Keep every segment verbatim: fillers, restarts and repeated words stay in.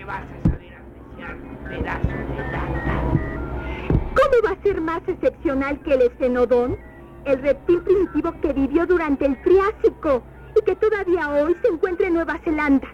vas a saber apreciar un pedazo de lata. ¿Cómo va a ser más excepcional que el esfenodón? El reptil primitivo que vivió durante el Triásico y que todavía hoy se encuentra en Nueva Zelanda.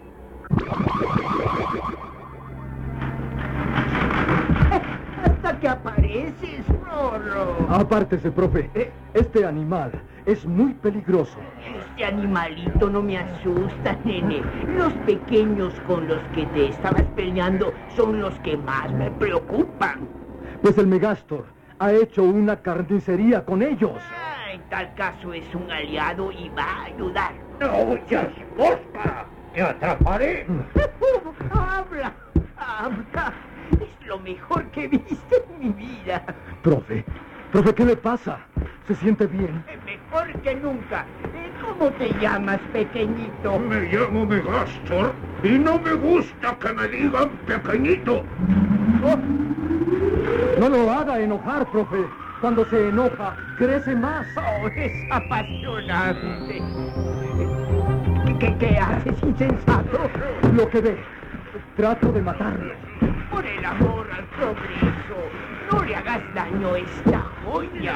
Hasta que apareces, Rorro. Apártese, profe. Este animal es muy peligroso. Este animalito no me asusta, nene. Los pequeños con los que te estabas peleando son los que más me preocupan. Pues el Megastor ha hecho una carnicería con ellos. Ah, en tal caso es un aliado y va a ayudar. ¡No seas mosca! ¡Te atraparé! ¡Habla! ¡Habla! Es lo mejor que he visto en mi vida. Profe, profe, ¿qué le pasa? ¿Se siente bien? Eh, Mejor que nunca. Eh, ¿Cómo te llamas, pequeñito? Me llamo Megastor y no me gusta que me digan pequeñito. Oh, No lo haga enojar, profe. Cuando se enoja, crece más. oh, es apasionante. ¿Qué, qué haces, insensato? Lo que ve, trato de matarlo. Por el amor al progreso, no le hagas daño a esta joya.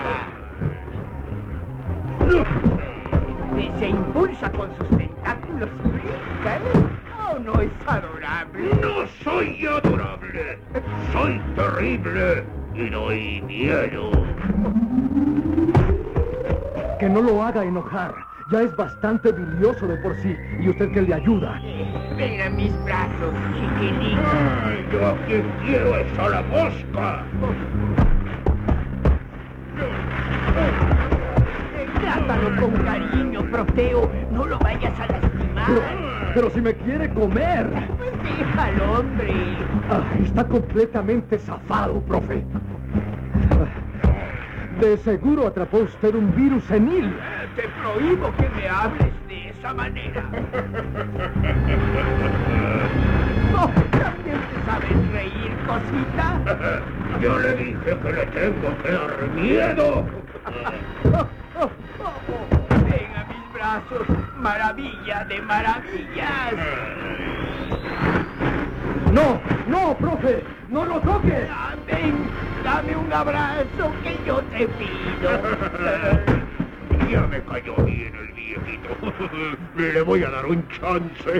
Eh, Se impulsa con sus tentáculos y brinca, ¿eh? Oh, no es adorable. No soy adorable, soy terrible y doy miedo. Que no lo haga enojar. Ya es bastante bilioso de por sí. Y usted que le ayuda. Eh, Ven a mis brazos, chiquilín. Ay, yo a quien quiero es a la mosca. Eh, Trátalo con cariño, Proteo. No lo vayas a lastimar. Pero, pero si me quiere comer. Pues déjalo, hombre. Ah, está completamente zafado, profe. De seguro atrapó usted un virus senil. Eh, Te prohíbo que me hables de esa manera. Oh, ¿también te sabes reír, cosita? Yo le dije que le tengo que dar miedo. Oh, oh, oh, oh. Ven a mis brazos, maravilla de maravillas. No, no, profe, no lo toque. Ah, ven, dame un abrazo que yo te pido. Ya me cayó bien el viejito. Le voy a dar un chance.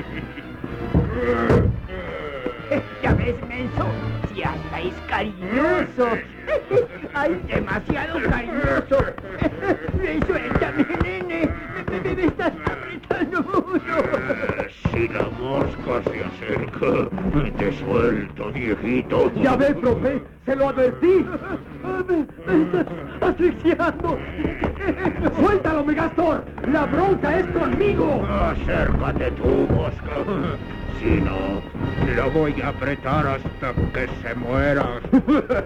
¿Ya ves, menso? Si hasta es cariñoso. ¡Ay, demasiado cariñoso! ¡Suéltame, nene! ¡Me, me, me estás apretando mucho! Si la mosca se acerca, te suelto, viejito. Ya ve, profe, se lo advertí. Me, me estás asfixiando. Suéltalo, Megastor. La bronca es conmigo. Acércate tú, mosca. Si no, lo voy a apretar hasta que se muera.